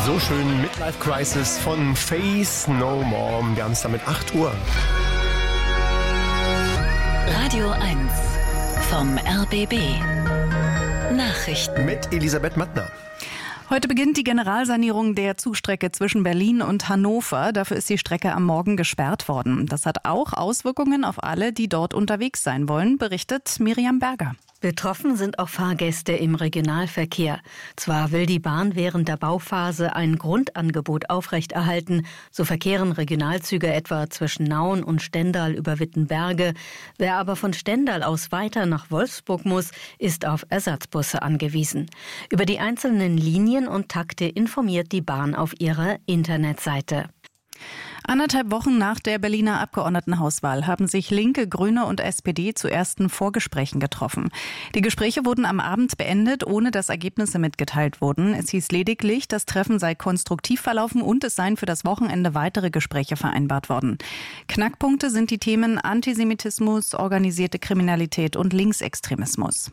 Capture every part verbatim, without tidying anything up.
So schön, Midlife Crisis von Faith No More. Wir haben es damit acht Uhr. Radio eins vom R B B. Nachrichten. Mit Elisabeth Mattner. Heute beginnt die Generalsanierung der Zugstrecke zwischen Berlin und Hannover. Dafür ist die Strecke am Morgen gesperrt worden. Das hat auch Auswirkungen auf alle, die dort unterwegs sein wollen, berichtet Miriam Berger. Betroffen sind auch Fahrgäste im Regionalverkehr. Zwar will die Bahn während der Bauphase ein Grundangebot aufrechterhalten. So verkehren Regionalzüge etwa zwischen Nauen und Stendal über Wittenberge. Wer aber von Stendal aus weiter nach Wolfsburg muss, ist auf Ersatzbusse angewiesen. Über die einzelnen Linien und Takte informiert die Bahn auf ihrer Internetseite. Anderthalb Wochen nach der Berliner Abgeordnetenhauswahl haben sich Linke, Grüne und S P D zu ersten Vorgesprächen getroffen. Die Gespräche wurden am Abend beendet, ohne dass Ergebnisse mitgeteilt wurden. Es hieß lediglich, das Treffen sei konstruktiv verlaufen und es seien für das Wochenende weitere Gespräche vereinbart worden. Knackpunkte sind die Themen Antisemitismus, organisierte Kriminalität und Linksextremismus.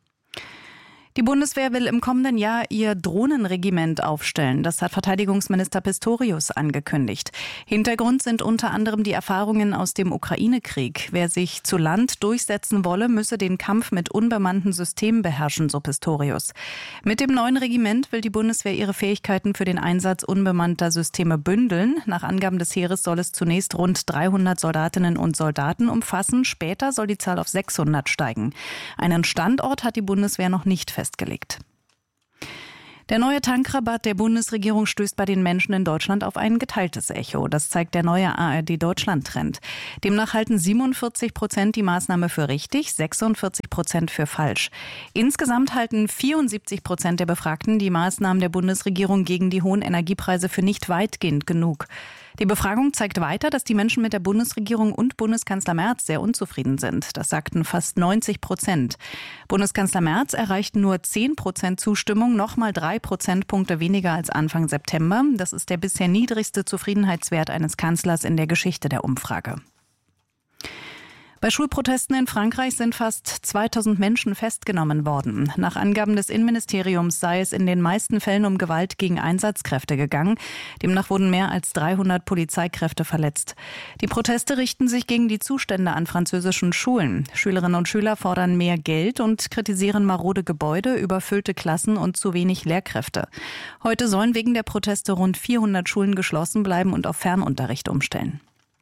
Die Bundeswehr will im kommenden Jahr ihr Drohnenregiment aufstellen. Das hat Verteidigungsminister Pistorius angekündigt. Hintergrund sind unter anderem die Erfahrungen aus dem Ukraine-Krieg. Wer sich zu Land durchsetzen wolle, müsse den Kampf mit unbemannten Systemen beherrschen, so Pistorius. Mit dem neuen Regiment will die Bundeswehr ihre Fähigkeiten für den Einsatz unbemannter Systeme bündeln. Nach Angaben des Heeres soll es zunächst rund dreihundert Soldatinnen und Soldaten umfassen. Später soll die Zahl auf sechshundert steigen. Einen Standort hat die Bundeswehr noch nicht festgelegt. festgelegt. Der neue Tankrabatt der Bundesregierung stößt bei den Menschen in Deutschland auf ein geteiltes Echo. Das zeigt der neue A R D-Deutschland-Trend. Demnach halten siebenundvierzig Prozent die Maßnahme für richtig, sechsundvierzig Prozent für falsch. Insgesamt halten vierundsiebzig Prozent der Befragten die Maßnahmen der Bundesregierung gegen die hohen Energiepreise für nicht weitgehend genug. Die Befragung zeigt weiter, dass die Menschen mit der Bundesregierung und Bundeskanzler Merz sehr unzufrieden sind. Das sagten fast neunzig Prozent. Bundeskanzler Merz erreicht nur zehn Prozent Zustimmung, nochmal drei Prozentpunkte weniger als Anfang September. Das ist der bisher niedrigste Zufriedenheitswert eines Kanzlers in der Geschichte der Umfrage. Bei Schulprotesten in Frankreich sind fast zweitausend Menschen festgenommen worden. Nach Angaben des Innenministeriums sei es in den meisten Fällen um Gewalt gegen Einsatzkräfte gegangen. Demnach wurden mehr als dreihundert Polizeikräfte verletzt. Die Proteste richten sich gegen die Zustände an französischen Schulen. Schülerinnen und Schüler fordern mehr Geld und kritisieren marode Gebäude, überfüllte Klassen und zu wenig Lehrkräfte. Heute sollen wegen der Proteste rund vierhundert Schulen geschlossen bleiben und auf Fernunterricht umstellen.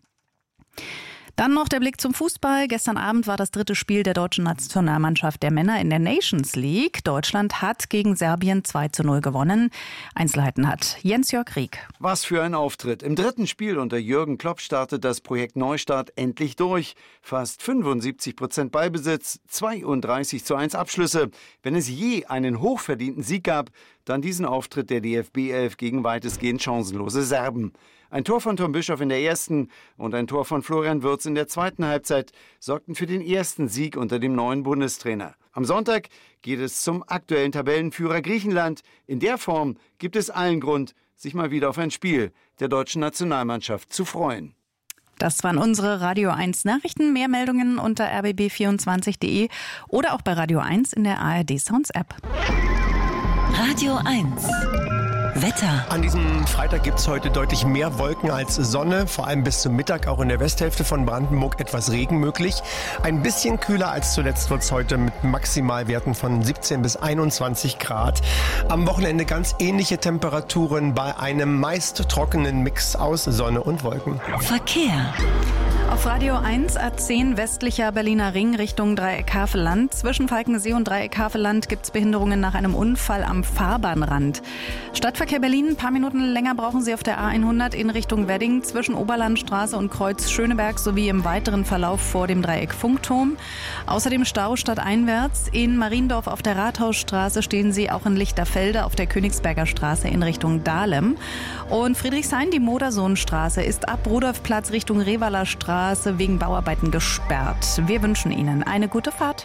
Dann noch der Blick zum Fußball. Gestern Abend war das dritte Spiel der deutschen Nationalmannschaft der Männer in der Nations League. Deutschland hat gegen Serbien zwei zu null gewonnen. Einzelheiten hat Jens-Jörg Rieck. Was für ein Auftritt. Im dritten Spiel unter Jürgen Klopp startet das Projekt Neustart endlich durch. Fast fünfundsiebzig Prozent Ballbesitz, zweiunddreißig zu eins Abschlüsse. Wenn es je einen hochverdienten Sieg gab, dann diesen Auftritt der D F B elf gegen weitestgehend chancenlose Serben. Ein Tor von Tom Bischoff in der ersten und ein Tor von Florian Wirtz in der zweiten Halbzeit sorgten für den ersten Sieg unter dem neuen Bundestrainer. Am Sonntag geht es zum aktuellen Tabellenführer Griechenland. In der Form gibt es allen Grund, sich mal wieder auf ein Spiel der deutschen Nationalmannschaft zu freuen. Das waren unsere Radio eins Nachrichten. Mehr Meldungen unter r b b vierundzwanzig punkt d e oder auch bei Radio eins in der A R D Sounds App. Radio eins Wetter. An diesem Freitag gibt es heute deutlich mehr Wolken als Sonne, vor allem bis zum Mittag, auch in der Westhälfte von Brandenburg etwas Regen möglich. Ein bisschen kühler als zuletzt wird es heute mit Maximalwerten von siebzehn bis einundzwanzig Grad. Am Wochenende ganz ähnliche Temperaturen bei einem meist trockenen Mix aus Sonne und Wolken. Verkehr. Auf Radio eins A zehn westlicher Berliner Ring Richtung Dreieck-Havelland. Zwischen Falkensee und Dreieck-Havelland gibt es Behinderungen nach einem Unfall am Fahrbahnrand. Stadtverkehr Berlin, ein paar Minuten länger brauchen Sie auf der A hundert in Richtung Wedding zwischen Oberlandstraße und Kreuz Schöneberg sowie im weiteren Verlauf vor dem Dreieck Funkturm. Außerdem Stau stadteinwärts. In Mariendorf auf der Rathausstraße stehen Sie auch in Lichterfelde auf der Königsberger Straße in Richtung Dahlem. Und Friedrichshain, die Modersohnstraße, ist ab Rudolfplatz Richtung Revaler Straße wegen Bauarbeiten gesperrt. Wir wünschen Ihnen eine gute Fahrt.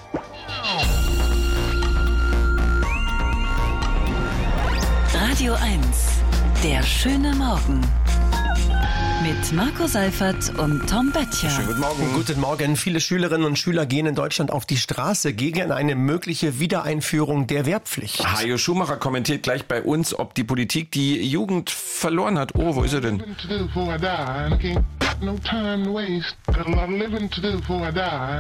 Radio eins, der schöne Morgen. Mit Marco Seifert und Tom Böttcher. Schönen guten Morgen. Guten Morgen. Viele Schülerinnen und Schüler gehen in Deutschland auf die Straße gegen eine mögliche Wiedereinführung der Wehrpflicht. Hajo Schumacher kommentiert gleich bei uns, ob die Politik die Jugend verloren hat. Oh, wo ist er denn?